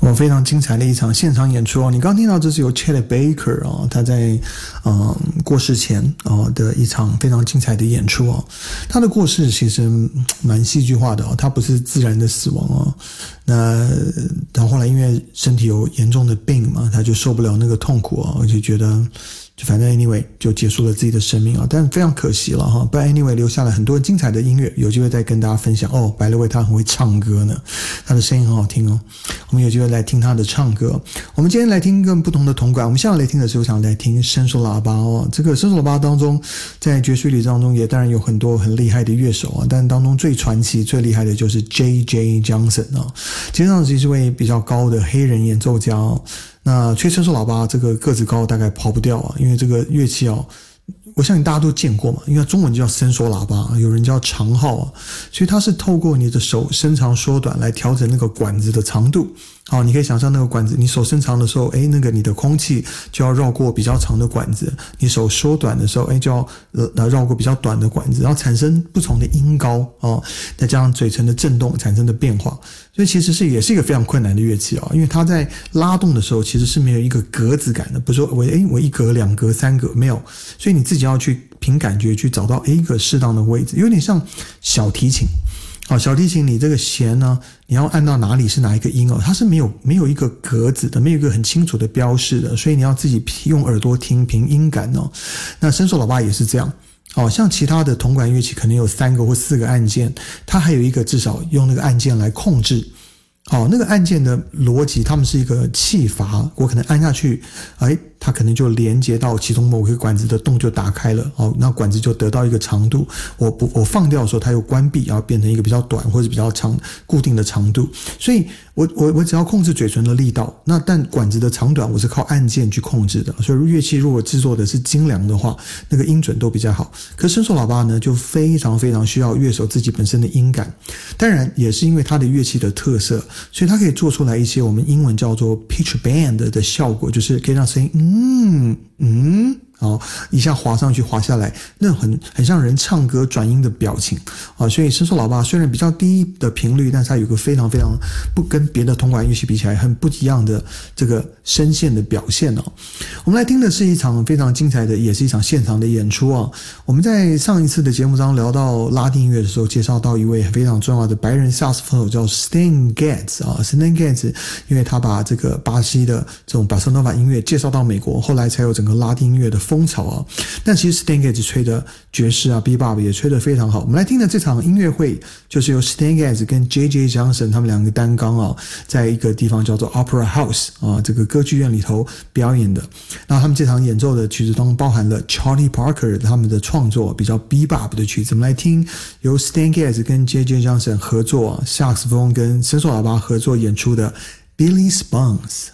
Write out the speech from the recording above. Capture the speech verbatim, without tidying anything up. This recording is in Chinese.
哦，非常精彩的一场现场演出哦！你刚听到这是由 Chet Baker 哦，他在嗯过世前哦的一场非常精彩的演出哦。他的过世其实蛮戏剧化的哦，他不是自然的死亡哦。那他后来因为身体有严重的病嘛，他就受不了那个痛苦哦，而且觉得。就反正 anyway 就结束了自己的生命啊，但非常可惜了哈。不然 anyway 留下了很多精彩的音乐，有机会再跟大家分享哦。by the way 他很会唱歌呢，他的声音很好听哦。我们有机会来听他的唱歌。我们今天来听一个不同的铜管，我们下来听的时候想来听伸缩喇叭哦。这个伸缩喇叭当中，在爵士乐当中也当然有很多很厉害的乐手啊，但当中最传奇、最厉害的就是 J J Johnson 啊。其实上是一位比较高的黑人演奏家哦。那吹伸缩喇叭这个个子高大概跑不掉啊，因为这个乐器哦，我相信大家都见过嘛，因为中文就叫伸缩喇叭，有人叫长号啊，所以它是透过你的手伸长缩短来调整那个管子的长度。好，你可以想象那个管子，你手伸长的时候，诶，那个你的空气就要绕过比较长的管子；你手缩短的时候，诶，就要呃绕过比较短的管子，然后产生不同的音高哦，再加上嘴唇的震动产生的变化。所以其实是也是一个非常困难的乐器啊，因为它在拉动的时候其实是没有一个格子感的，不是说我诶我一格两格三格没有，所以你自己要去凭感觉去找到一个适当的位置，有点像小提琴。好，小提琴你这个弦呢，你要按到哪里是哪一个音哦，它是没有没有一个格子的，没有一个很清楚的标示的，所以你要自己用耳朵听凭音感哦。那伸缩喇叭也是这样。哦，像其他的铜管乐器可能有三个或四个按键，它还有一个至少用那个按键来控制。哦，那个按键的逻辑，它们是一个气阀，我可能按下去，哎，它可能就连接到其中某个管子的洞就打开了，哦，那管子就得到一个长度。我不我放掉的时候，它又关闭，然后变成一个比较短或者比较长固定的长度。所以我我我只要控制嘴唇的力道，那但管子的长短我是靠按键去控制的。所以乐器如果制作的是精良的话，那个音准都比较好。可是伸缩喇叭呢，就非常非常需要乐手自己本身的音感，当然也是因为它的乐器的特色。所以它可以做出来一些我们英文叫做 pitch bend 的效果，就是可以让声音嗯嗯好一下滑上去滑下来，那很很像人唱歌转音的表情啊。所以伸缩喇叭虽然比较低的频率，但是它有个非常非常不跟别的铜管乐器比起来很不一样的这个声线的表现哦。我们来听的是一场非常精彩的，也是一场现场的演出啊。我们在上一次的节目中聊到拉丁音乐的时候，介绍到一位非常重要的白人萨克斯风手叫 Stan Getz 啊 ，Stan Getz 因为他把这个巴西的这种巴塞诺瓦音乐介绍到美国，后来才有整个拉丁音乐的风潮啊。但其实 Stan Getz 吹的爵士啊 Bebop 也吹得非常好。我们来听的这场音乐会就是由 Stan Getz 跟 J J Johnson 他们两个担纲啊，在一个地方叫做 Opera House 啊，这个歌剧院里头表演的。那他们这场演奏的曲子中包含了 Charlie Parker 他们的创作比较 Bebop 的曲子。我们来听由 Stan Getz 跟 J J Johnson 合作，萨克斯风跟伸缩喇叭合作演出的 Billy Spoons。